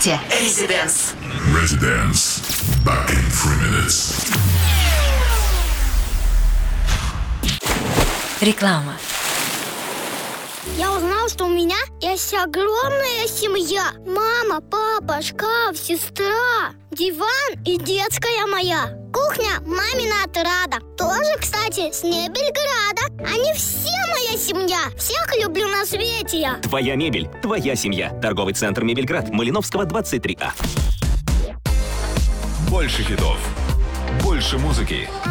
ВКонтакте. Residence. Back in 3 minutes. Реклама. Я узнал, что у меня есть огромная семья. Мама, папа, шкаф, сестра, диван и детская моя. Кухня мамина отрада. Тоже, кстати, с Мебельграда. Они все моя семья. Всех люблю на свете я. Твоя мебель, твоя семья. Торговый центр «Мебельград», Малиновского, 23А. Больше хитов. Больше музыки.